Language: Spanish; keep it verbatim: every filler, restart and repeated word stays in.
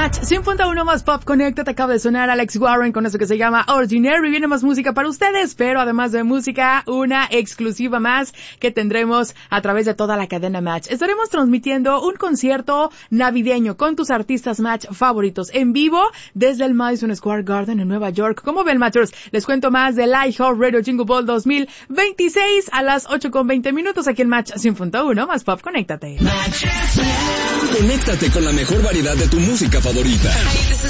Match cien punto uno más Pop Connecta. Te acaba de sonar Alex Warren con eso que se llama Ordinary. Viene más música para ustedes, pero además de música, una exclusiva más que tendremos a través de toda la cadena Match. Estaremos transmitiendo un concierto navideño con tus artistas Match favoritos en vivo desde el Madison Square Garden en Nueva York. ¿Cómo ven, Matchers? Les cuento más del iHeartRadio Jingle Ball dos mil veintiséis a las ocho con veinte minutos aquí en Match cien punto uno más Pop. Conéctate. Conéctate con la mejor variedad de tu música favorita.